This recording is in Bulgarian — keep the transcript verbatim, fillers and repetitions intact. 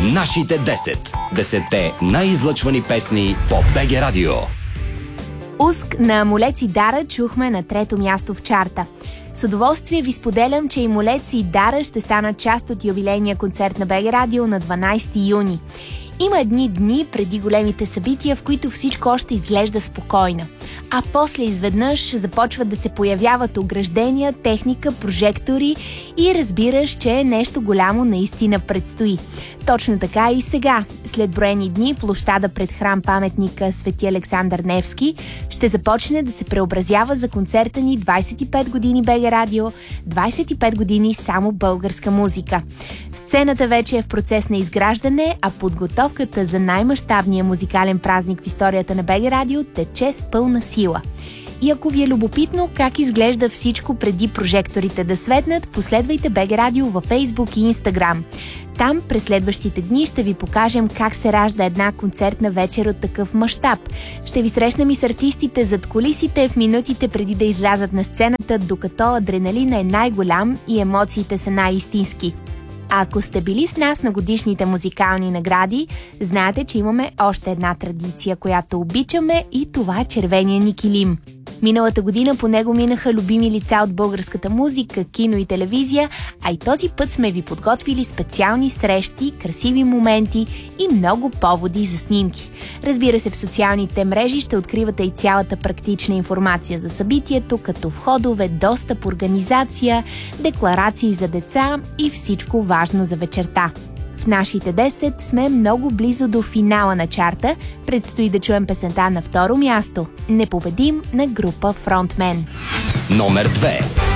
Нашите десет. Десетте най-излъчвани песни по БГ Радио. Уск на Молец и Дара чухме на трето място в чарта. С удоволствие ви споделям, че и Молец и Дара ще станат част от юбилейния концерт на БГ Радио на дванайсети юни. Има едни дни преди големите събития, в които всичко още изглежда спокойно. А после изведнъж започват да се появяват ограждения, техника, прожектори и разбираш, че нещо голямо наистина предстои. Точно така и сега. След броени дни площада пред храм паметника Свети Александър Невски ще започне да се преобразява за концерта ни двайсет и пет години БГ Радио, двайсет и пет години само българска музика. Сцената вече е в процес на изграждане, а подготовката за най-мащабния музикален празник в историята на БГ Радио тече с пълна сила. И ако ви е любопитно как изглежда всичко преди прожекторите да светнат, последвайте БГ Радио във Фейсбук и Инстаграм. Там през следващите дни ще ви покажем как се ражда една концертна вечер от такъв мащаб. Ще ви срещнем и с артистите зад кулисите в минутите преди да излязат на сцената, докато адреналина е най-голям и емоциите са най-истински. А ако сте били с нас на годишните музикални награди, знаете, че имаме още една традиция, която обичаме, и това е червения ни килим. Миналата година по него минаха любими лица от българската музика, кино и телевизия, а и този път сме ви подготвили специални срещи, красиви моменти и много поводи за снимки. Разбира се, в социалните мрежи ще откривате и цялата практична информация за събитието, като входове, достъп, организация, декларации за деца и всичко важно за вечерта. В нашите десет сме много близо до финала на чарта. Предстои да чуем песента на второ място. Непобедим на група Фронтмен. Номер две.